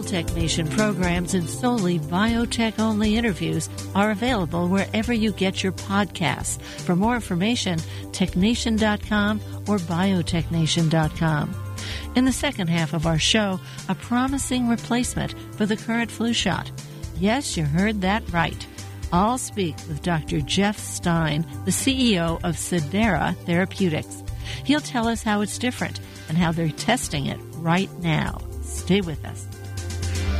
Tech Nation programs and solely biotech-only interviews are available wherever you get your podcasts. For more information, technation.com or biotechnation.com. In the second half of our show, a promising replacement for the current flu shot. Yes, you heard that right. I'll speak with Dr. Jeff Stein, the CEO of Cidara Therapeutics. He'll tell us how it's different and how they're testing it right now. Stay with us.